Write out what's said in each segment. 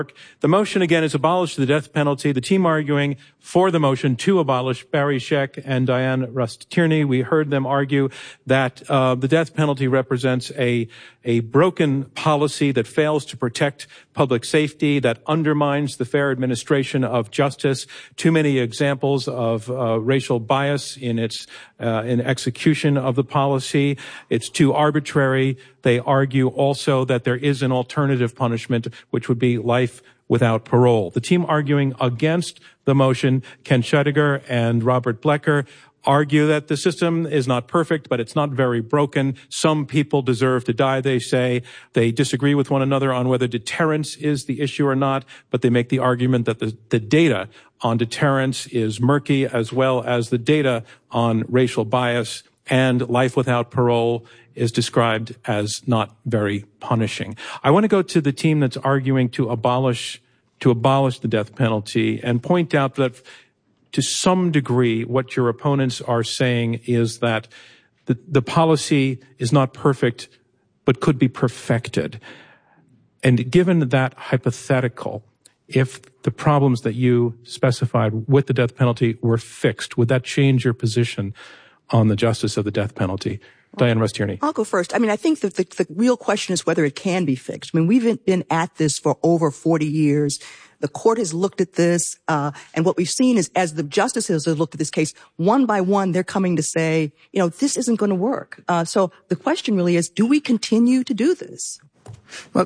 The motion, again, is abolish the death penalty. The team arguing for the motion to abolish, Barry Scheck and Dianne Rust Tierney. We heard them argue that the death penalty represents a broken policy that fails to protect public safety, that undermines the fair administration of justice. Too many examples of racial bias in its in execution of the policy. It's too arbitrary. They argue also that there is an alternative punishment, which would be life without parole. The team arguing against the motion, Ken Schetttiger and Robert Blecker, argue that the system is not perfect, but it's not very broken. Some people deserve to die, they say. They disagree with one another on whether deterrence is the issue or not, but they make the argument that the data on deterrence is murky, as well as the data on racial bias, and life without parole is described as not very punishing. I want to go to the team that's arguing to abolish the death penalty and point out that to some degree what your opponents are saying is that the policy is not perfect but could be perfected. And given that hypothetical, if the problems that you specified with the death penalty were fixed, would that change your position on the justice of the death penalty? Dianne Rust Tierney. I'll go first. I mean, I think that the real question is whether it can be fixed. I mean, we've been at this for over 40 years. The court has looked at this, and what we've seen is as the justices have looked at this case, one by one, they're coming to say, this isn't going to work. So the question really is, do we continue to do this? Well,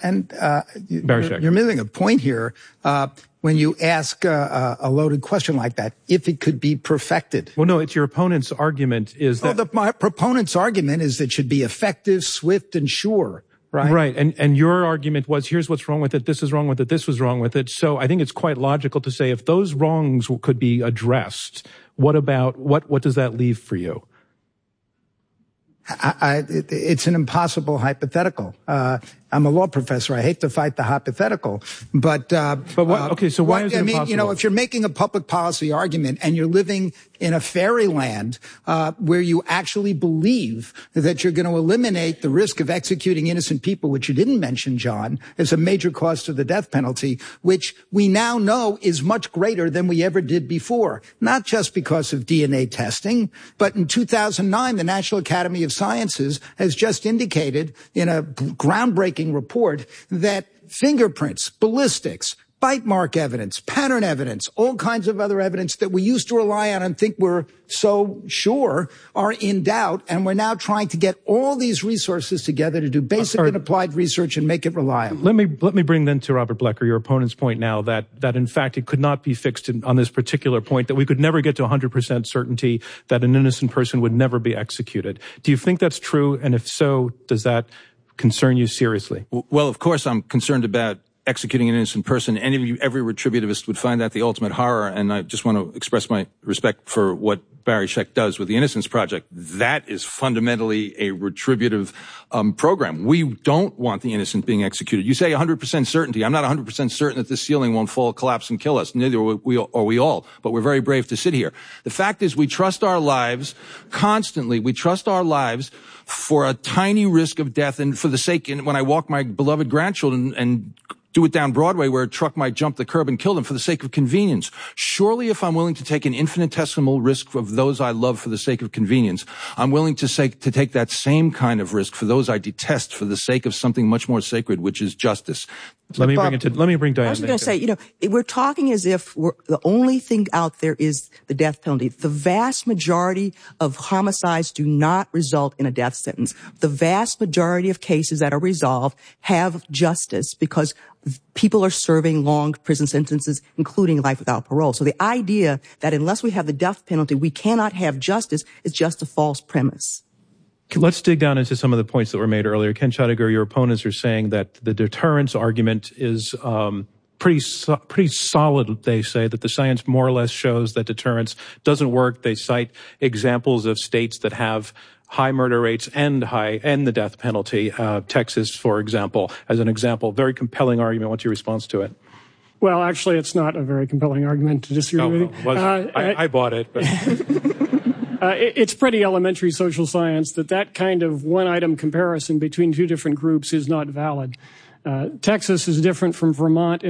you're missing a point here. When you ask a loaded question like that, if it could be perfected. Well, no, it's your opponent's argument is that... my proponent's argument is that it should be effective, swift, and sure, right? Right, and your argument was, here's what's wrong with it, this is wrong with it, this was wrong with it. So I think it's quite logical to say if those wrongs could be addressed, what does that leave for you? It's an impossible hypothetical. I'm a law professor. I hate to fight the hypothetical, but okay. So why is it impossible? If you're making a public policy argument and you're living in a fairyland where you actually believe that you're going to eliminate the risk of executing innocent people, which you didn't mention, John, as a major cost of the death penalty, which we now know is much greater than we ever did before, not just because of DNA testing, but in 2009, the National Academy of Sciences has just indicated in a groundbreaking report that fingerprints, ballistics, bite mark evidence, pattern evidence, all kinds of other evidence that we used to rely on and think we're so sure are in doubt. And we're now trying to get all these resources together to do basic and applied research and make it reliable. Let me bring then to Robert Blecker, your opponent's point now that in fact it could not be fixed on this particular point, that we could never get to 100% certainty that an innocent person would never be executed. Do you think that's true? And if so, does that concern you seriously? Well, of course I'm concerned about executing an innocent person. Every retributivist would find that the ultimate horror, and I just want to express my respect for what Barry Scheck does with the Innocence Project. That is fundamentally a retributive program. We don't want the innocent being executed. You say 100% certainty. I'm not 100% certain that this ceiling won't fall, collapse, and kill us. Neither are we all, but we're very brave to sit here. The fact is we trust our lives constantly. We trust our lives for a tiny risk of death, and for the sake, and when I walk my beloved grandchildren and do it down Broadway where a truck might jump the curb and kill them for the sake of convenience. Surely if I'm willing to take an infinitesimal risk of those I love for the sake of convenience, I'm willing to take that same kind of risk for those I detest for the sake of something much more sacred, which is justice. Let me bring Dianne. I was going to say, we're talking as if the only thing out there is the death penalty. The vast majority of homicides do not result in a death sentence. The vast majority of cases that are resolved have justice because people are serving long prison sentences, including life without parole. So the idea that unless we have the death penalty, we cannot have justice is just a false premise. Let's dig down into some of the points that were made earlier. Ken Schetttiger, your opponents are saying that the deterrence argument is pretty solid. They say that the science more or less shows that deterrence doesn't work. They cite examples of states that have high murder rates and the death penalty. Texas, for example, as an example. Very compelling argument. What's your response to it? Well, actually, it's not a very compelling argument to disagree with you. I bought it. But. It's pretty elementary social science that kind of one-item comparison between two different groups is not valid. Texas is different from Vermont